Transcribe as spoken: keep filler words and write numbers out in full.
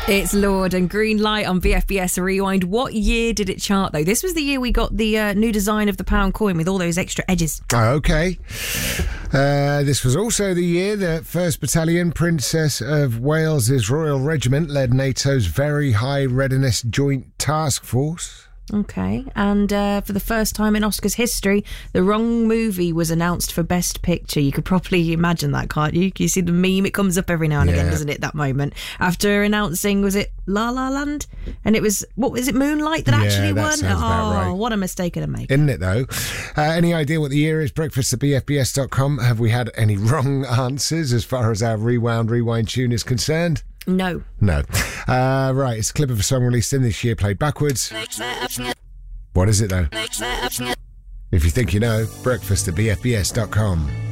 It's Lord and Green Light on B F B S Rewind. What year did it chart, though? This was the year we got the uh, new design of the pound coin with all those extra edges. Oh, okay. Uh, this was also the year that first Battalion, Princess of Wales's Royal Regiment, led NATO's Very High Readiness Joint Task Force. Okay, and uh, for the first time in Oscars history, the wrong movie was announced for Best Picture. You could probably imagine that, can't you? You see the meme, it comes up every now and Yeah. again, doesn't it, that moment? After announcing, was it La La Land? And it was, what was it, Moonlight that Yeah, actually that won? sounds Oh, about right. what a mistake to make. Isn't it, though? Uh, any idea what the year is? Breakfast at B F B S dot com. Have we had any wrong answers as far as our Rewound Rewind tune is concerned? No. No. Uh, right, it's a clip of a song released in this year, played backwards. What is it, though? If you think you know, breakfast at B F B S dot com.